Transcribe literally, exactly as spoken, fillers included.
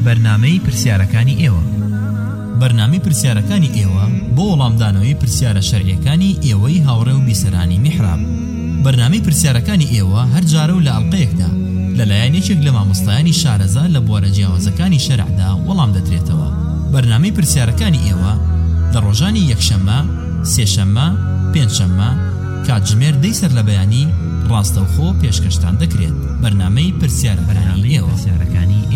بەرنامەی پرسیارەکانی ئێوە. بەرنامەی پرسیارەکانی ئێوە بۆ وەڵامدانەوەی پرسیارە شەرعیەکانی ئێوەی هاوڕێ و بیسەرانی میحراب. بەرنامەی پرسیارەکانی ئێوە هەر جارە و لە ئەڵقەیەکدا لەلایەن یەکێک لە مامۆستایانی شارەزا لە بوارە جیاوازەکانی شەرعدا وەڵام دەدرێتەوە. بەرنامەی پرسیارەکانی ئێوە لە ڕۆژانی یەکشەممە، سێشەممە، پێنجشەممە کاتژمێر دەی سەر لە بەیانی ڕاستەوخۆ پێشکەشتان دەکرێت. بەرنامەی پرسیارەکانی ئێوە.